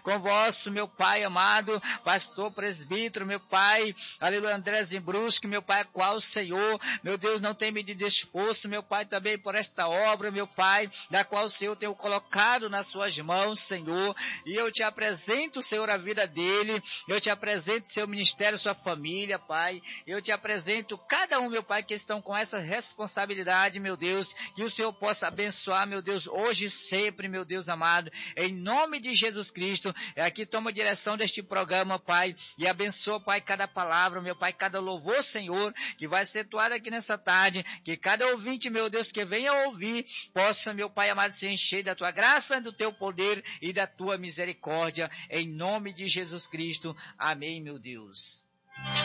com vosso, meu Pai amado, pastor presbítero, meu Pai, aleluia, André Zimbruschi, meu Pai, qual o Senhor, meu Deus, não tem medido esforço, meu Pai, também por esta obra, meu Pai, da qual o Senhor tem colocado nas suas mãos, Senhor, e eu te apresento, Senhor, a vida dele, eu te apresento seu ministério, sua família, Pai, eu te apresento cada um, meu Pai, que estão com essa responsabilidade, meu Deus, que o Senhor possa abençoar, meu Deus, hoje e sempre, meu Deus amado, em nome de Jesus Cristo, aqui toma a direção deste programa, Pai, e abençoa, Pai, cada palavra, meu Pai, cada louvor, Senhor, que vai ser toado aqui nessa tarde, que cada ouvinte, meu Deus, que venha ouvir, possa, meu Pai amado, se encher da tua graça, do teu poder e da tua misericórdia, em nome de Jesus Cristo, amém, meu Deus.